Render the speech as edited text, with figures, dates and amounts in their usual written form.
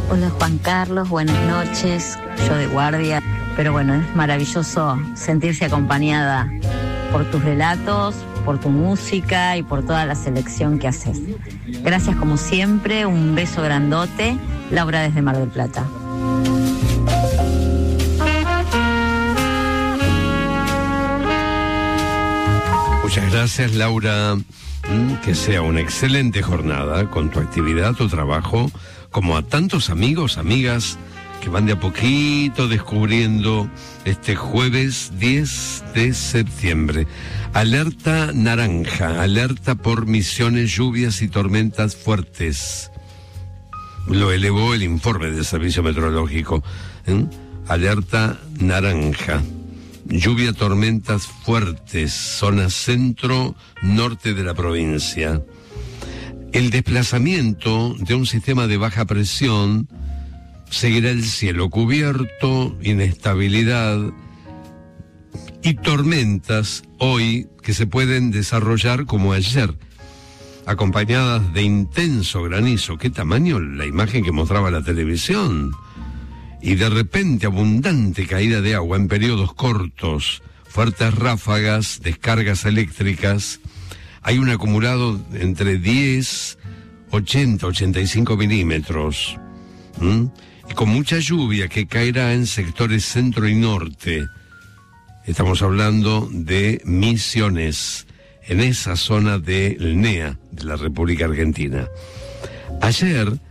Hola Juan Carlos, buenas noches, yo de guardia, pero bueno, es maravilloso sentirse acompañada por tus relatos, por tu música y por toda la selección que haces. Gracias como siempre, un beso grandote, Laura desde Mar del Plata. Muchas gracias, Laura. Que sea una excelente jornada con tu actividad, tu trabajo, como a tantos amigos, amigas que van de a poquito descubriendo este jueves 10 de septiembre. Alerta naranja, alerta por Misiones, lluvias y tormentas fuertes. Lo elevó el informe del Servicio Meteorológico. Alerta naranja. Lluvia, tormentas fuertes, zona centro-norte de la provincia. El desplazamiento de un sistema de baja presión seguirá el cielo cubierto, inestabilidad y tormentas hoy que se pueden desarrollar como ayer, acompañadas de intenso granizo. ¿Qué tamaño la imagen que mostraba la televisión? Y de repente abundante caída de agua en periodos cortos, fuertes ráfagas, descargas eléctricas. Hay un acumulado entre 10, 80, 85 milímetros. Y con mucha lluvia que caerá en sectores centro y norte. Estamos hablando de Misiones, en esa zona del NEA, de la República Argentina. Ayer